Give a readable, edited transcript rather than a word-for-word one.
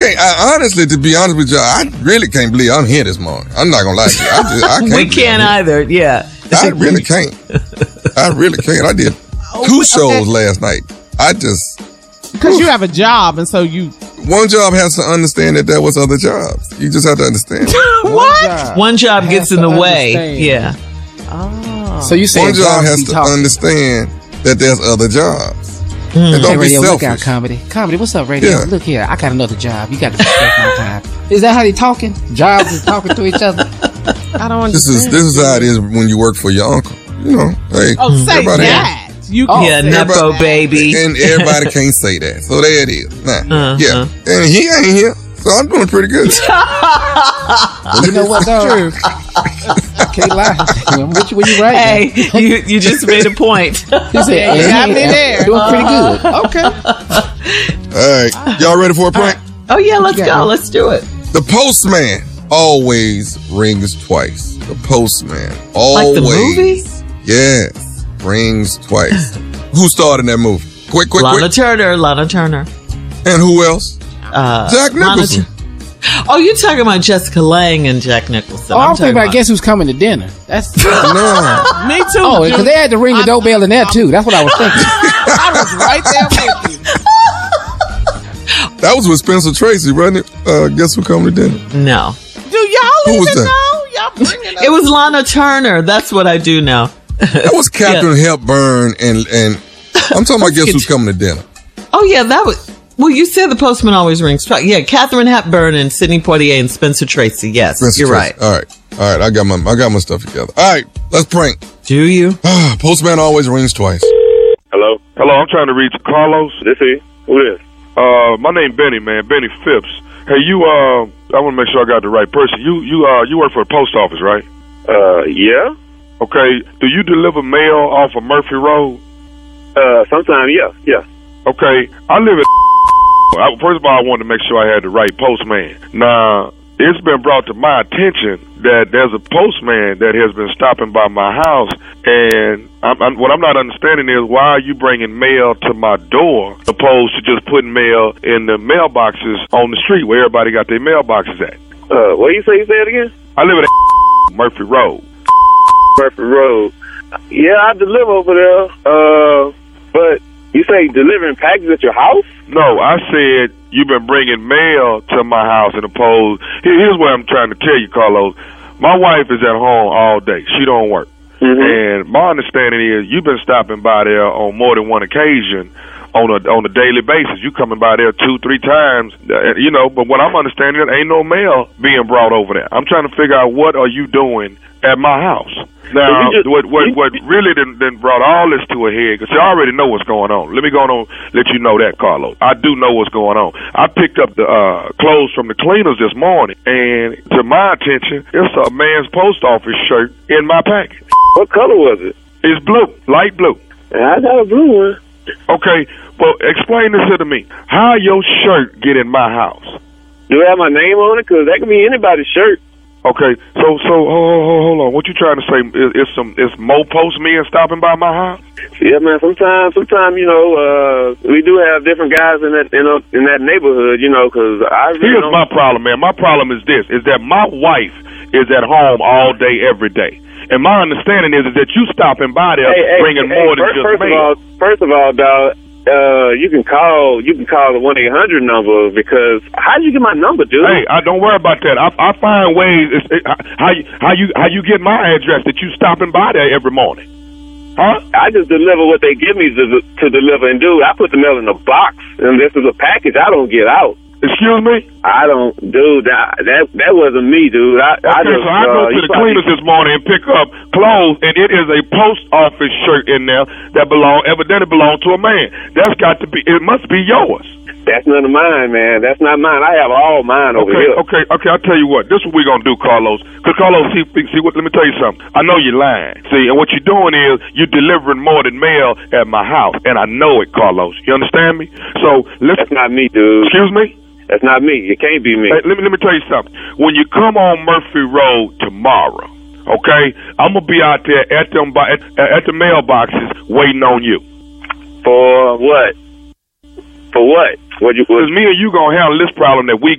honestly, to be honest with you, I really can't believe I'm here this morning. I'm not gonna lie to you. I can't. We can't either. Yeah. I really can't. I did 2 shows last night. Because you have a job, and so one job has to understand that there was other jobs. You just have to understand. What? One job gets in the way. Yeah. Oh. So you say one job has to understand that there's other jobs. And don't be Radio, selfish. look out, Comedy, what's up, Radio? Yeah. Look here, I got another job. You got to respect my time. Is that how they talking? Jobs is talking to each other? I don't understand. This is how it is when you work for your uncle. You know, hey, say everybody. that. You Yeah, Nepo baby. And everybody can't say that. So there it is. Nah, yeah. And he ain't here. So I'm doing pretty good. You know what, though? Can't lie. When you right. Hey, you just made a point. You said, You got me there. Doing pretty good. Okay. All right. Y'all ready for a prank? Oh, yeah, let's go. Let's do it. The postman always rings twice. The postman always. Like the movie? Yes. Rings twice. Who starred in that movie? Quick. Lana Turner. And who else? Jack Nicholson. Oh, you're talking about Jessica Lange and Jack Nicholson. I'm thinking about Guess Who's Coming to Dinner. That's No. Me too. Oh, because they had to ring the doorbell in there too. That's what I was thinking. I was right there with you. That was with Spencer Tracy, wasn't it? Guess Who Coming to Dinner? No. Do y'all Who was even that? know? Y'all bringing up. It was Lana Turner. That's what I do know. That was Catherine Hepburn and I'm talking about Guess Who's Coming to Dinner. Oh, yeah, that was... Well, you said the postman always rings twice. Yeah, Catherine Hepburn and Sidney Poitier and Spencer Tracy. Yes, Spencer you're Tracy. right. All right. I got my stuff together. All right, let's prank. Do you? Postman always rings twice. Hello, I'm trying to reach Carlos. This is who this? My name Benny, man, Benny Phipps. Hey, you I want to make sure I got the right person. You work for the post office, right? Yeah. Okay. Do you deliver mail off of Murphy Road? Sometimes, yeah. Okay. I live in. First of all, I wanted to make sure I had the right postman. Now, it's been brought to my attention that there's a postman that has been stopping by my house, and what I'm not understanding is why are you bringing mail to my door opposed to just putting mail in the mailboxes on the street where everybody got their mailboxes at? What you say it again? I live at Murphy Road. Murphy Road. Yeah, I deliver over there. But you say delivering packages at your house? No, I said you've been bringing mail to my house and opposed. Here's what I'm trying to tell you, Carlos. My wife is at home all day. She don't work. Mm-hmm. And my understanding is you've been stopping by there on more than one occasion on a daily basis. You coming by there 2-3 times, but what I'm understanding is ain't no mail being brought over there. I'm trying to figure out what are you doing at my house. Now, what really done brought all this to a head, because you already know what's going on. Let me go on let you know that, Carlos. I do know what's going on. I picked up the clothes from the cleaners this morning, and to my attention, it's a man's post office shirt in my package. What color was it? It's blue, light blue. I got a blue one. Okay, well, explain this to me. How your shirt get in my house? Do it have my name on it? Because that could be anybody's shirt. Okay, so hold on. What you trying to say? It's more postmen stopping by my house? Yeah, man. Sometimes, we do have different guys in that neighborhood, because Here's my problem, man. My problem is this: is that my wife is at home all day, every day, and my understanding is that you stopping by there bringing more than just mail. First of all, dog. You can call the 1-800 number, because how did you get my number, dude? Hey, don't worry about that. I find ways. How you get my address that you stopping by there every morning? Huh? I just deliver what they give me to deliver, and dude, I put the mail in a box, and this is a package I don't get out. Excuse me? I don't, dude. That wasn't me, dude. I go to the cleaners this morning and pick up clothes, and it is a post office shirt in there that evidently belonged to a man. That's got to be. It must be yours. That's none of mine, man. That's not mine. I have all mine over here. Okay. I'll tell you what. This is what we're gonna do, Carlos. Because Carlos, see what? Let me tell you something. I know you're lying. See, and what you're doing is you're delivering more than mail at my house, and I know it, Carlos. You understand me? So that's not me, dude. Excuse me? That's not me. It can't be me. Hey, let me tell you something. When you come on Murphy Road tomorrow, okay, I'm gonna be out there at the mailboxes waiting on you. For what? For what? Because me and you gonna handle this problem that we